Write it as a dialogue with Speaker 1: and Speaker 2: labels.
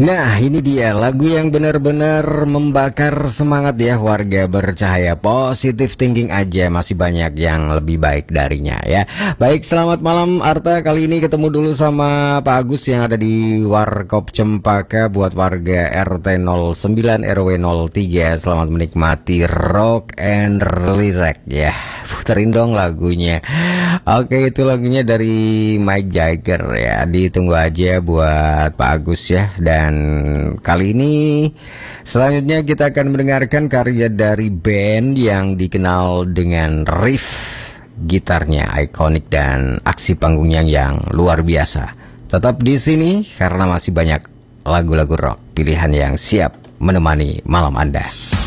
Speaker 1: Nah, ini dia lagu yang benar-benar membakar semangat ya warga bercahaya. Positive thinking aja, masih banyak yang lebih baik darinya ya. Baik, selamat malam Arta. Kali ini ketemu dulu sama Pak Agus yang ada di Warkop Cempaka buat warga RT 09 RW 03. Selamat menikmati rock and relax ya. Puterin dong lagunya. Oke, itu lagunya dari Mick Jagger ya. Ditunggu aja buat Pak Agus ya. Dan kali ini selanjutnya kita akan mendengarkan karya dari band yang dikenal dengan riff gitarnya ikonik dan aksi panggungnya yang luar biasa. Tetap di sini karena masih banyak lagu-lagu rock pilihan yang siap menemani malam Anda.